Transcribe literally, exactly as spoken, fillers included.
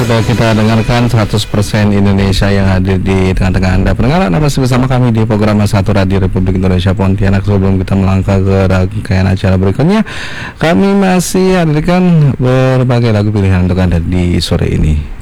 sudah kita dengarkan seratus persen Indonesia yang hadir di tengah-tengah Anda. Pendengar, Anda masih bersama kami di program satu Radio Republik Indonesia Pontianak. Sebelum kita melangkah ke rangkaian acara berikutnya, kami masih hadirkan berbagai lagu pilihan untuk Anda di sore ini.